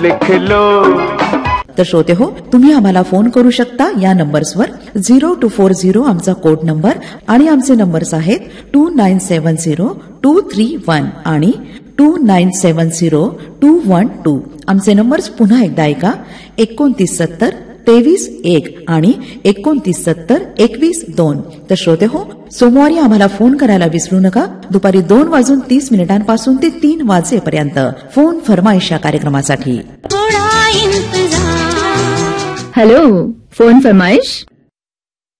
लिख लो। तर श्रोते हो, तुम्ही आम्हाला फोन करू शकता या नंबर्सवर 0240 आमचा कोड नंबर आणि आमचे नंबर्स आहेत 2970-231 आणि 2970-212. आमचे नंबर्स पुन्हा एकदा ऐका, 2970-23-1 आणि 2970-21-2. तर श्रोते हो, सोमवारी आम्हाला फोन करायला विसरू नका. दुपारी 2:30 पासून ते 3 वाजेपर्यंत फोन फरमाईश या कार्यक्रमासाठी. हेलो, फोन फरमाइश.